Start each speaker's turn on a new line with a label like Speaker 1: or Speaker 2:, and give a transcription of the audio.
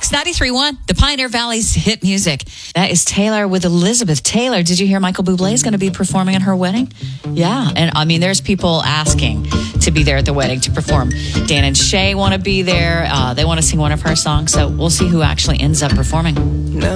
Speaker 1: Mix 93.1, the Pioneer Valley's hit music. That is Taylor with Elizabeth Taylor. Did you hear Michael Bublé is going to be performing at her wedding? Yeah, and I mean, there's people asking to be there at the wedding to perform. Dan and Shay want to be there. They want to sing one of her songs, so we'll see who actually ends up performing.
Speaker 2: No.